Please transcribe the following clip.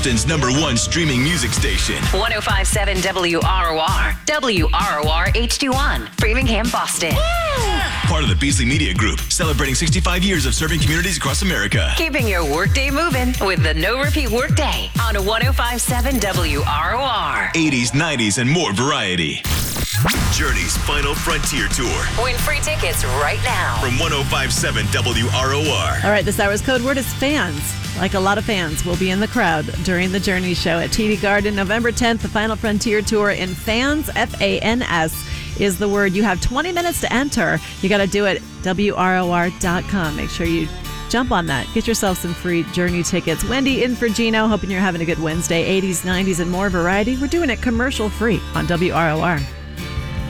Boston's #1 streaming music station. 105.7 WROR. WROR HD1. Framingham, Boston. Part of the Beasley Media Group, celebrating 65 years of serving communities across America. Keeping your workday moving with the No Repeat Workday on 105.7 WROR. 80s, 90s, and more variety. Journey's Final Frontier Tour. Win free tickets right now. From 105.7 WROR. All right, this hour's code word is fans. Like a lot of fans will be in the crowd during the Journey show at TD Garden, November 10th, the Final Frontier Tour in fans, F-A-N-S, is the word. You have 20 minutes to enter. You got to do it WROR.com. Make sure you jump on that. Get yourself some free Journey tickets. Wendy in for Gino. Hoping you're having a good Wednesday. 80s, 90s, and more variety. We're doing it commercial free on WROR.